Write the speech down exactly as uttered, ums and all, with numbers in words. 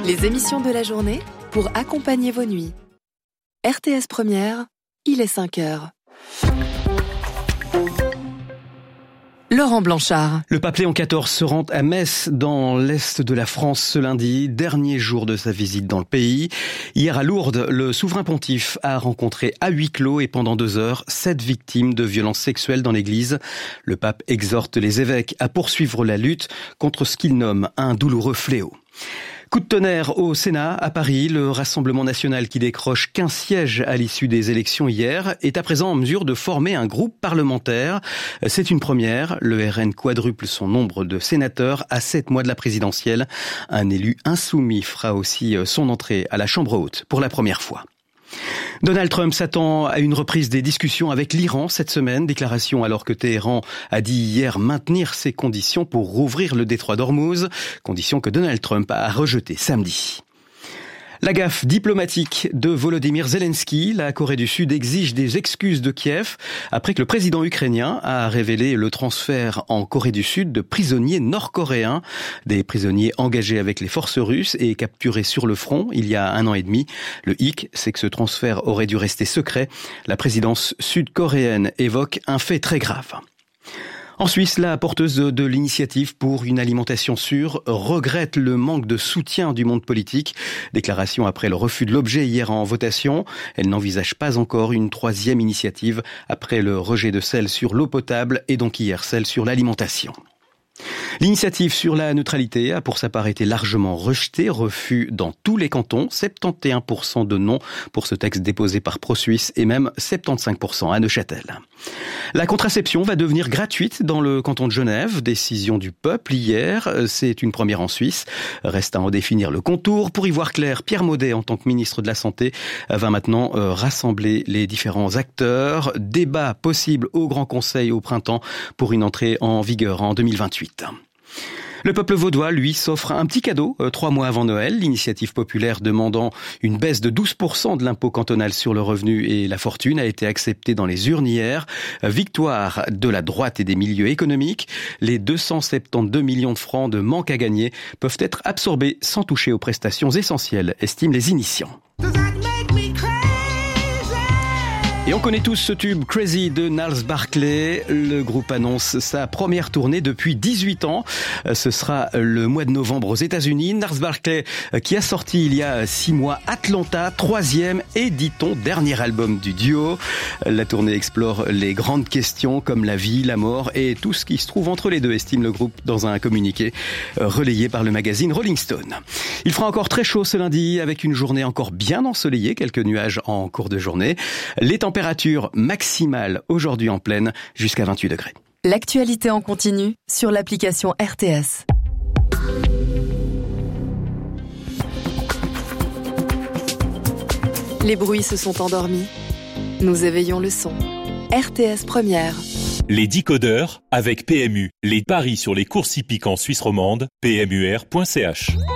Les émissions de la journée pour accompagner vos nuits. R T S Première, il est cinq heures. Laurent Blanchard. Le pape Léon quatorze se rend à Metz, dans l'est de la France, ce lundi, dernier jour de sa visite dans le pays. Hier à Lourdes, le souverain pontife a rencontré à huis clos et pendant deux heures, sept victimes de violences sexuelles dans l'église. Le pape exhorte les évêques à poursuivre la lutte contre ce qu'il nomme un douloureux fléau. Coup de tonnerre au Sénat, à Paris. Le Rassemblement national, qui décroche quinze sièges à l'issue des élections hier, est à présent en mesure de former un groupe parlementaire. C'est une première. Le R N quadruple son nombre de sénateurs à sept mois de la présidentielle. Un élu insoumis fera aussi son entrée à la Chambre haute pour la première fois. Donald Trump s'attend à une reprise des discussions avec l'Iran cette semaine. Déclaration alors que Téhéran a dit hier maintenir ses conditions pour rouvrir le détroit d'Ormuz. Conditions que Donald Trump a rejetées samedi. La gaffe diplomatique de Volodymyr Zelensky. La Corée du Sud exige des excuses de Kiev après que le président ukrainien a révélé le transfert en Corée du Sud de prisonniers nord-coréens. Des prisonniers engagés avec les forces russes et capturés sur le front il y a un an et demi. Le hic, c'est que ce transfert aurait dû rester secret. La présidence sud-coréenne évoque un fait très grave. En Suisse, la porteuse de l'initiative pour une alimentation sûre regrette le manque de soutien du monde politique. Déclaration après le refus de l'objet hier en votation. Elle n'envisage pas encore une troisième initiative après le rejet de celle sur l'eau potable et donc hier celle sur l'alimentation. L'initiative sur la neutralité a pour sa part été largement rejetée, refus dans tous les cantons, soixante et onze pour cent de non pour ce texte déposé par ProSuisse et même soixante-quinze pour cent à Neuchâtel. La contraception va devenir gratuite dans le canton de Genève, décision du peuple hier, c'est une première en Suisse. Reste à en définir le contour. Pour y voir clair, Pierre Maudet, en tant que ministre de la Santé, va maintenant rassembler les différents acteurs. Débat possible au Grand Conseil au printemps pour une entrée en vigueur en deux mille vingt-huit. Le peuple vaudois, lui, s'offre un petit cadeau euh, trois mois avant Noël. L'initiative populaire demandant une baisse de douze pour cent de l'impôt cantonal sur le revenu et la fortune a été acceptée dans les urnes hier. Victoire de la droite et des milieux économiques. Les deux cent soixante-douze millions de francs de manque à gagner peuvent être absorbés sans toucher aux prestations essentielles, estiment les initiants. Et on connaît tous ce tube Crazy de Gnarls Barkley. Le groupe annonce sa première tournée depuis dix-huit ans. Ce sera le mois de novembre aux États-Unis. Gnarls Barkley qui a sorti il y a six mois Atlanta, troisième et dit-on dernier album du duo. La tournée explore les grandes questions comme la vie, la mort et tout ce qui se trouve entre les deux, estime le groupe dans un communiqué relayé par le magazine Rolling Stone. Il fera encore très chaud ce lundi avec une journée encore bien ensoleillée, quelques nuages en cours de journée. Les température maximale aujourd'hui en pleine jusqu'à vingt-huit degrés. L'actualité en continu sur l'application R T S. Les bruits se sont endormis. Nous éveillons le son. R T S Première. Les décodeurs avec P M U. Les paris sur les courses hippiques en Suisse romande. P M U R point C H.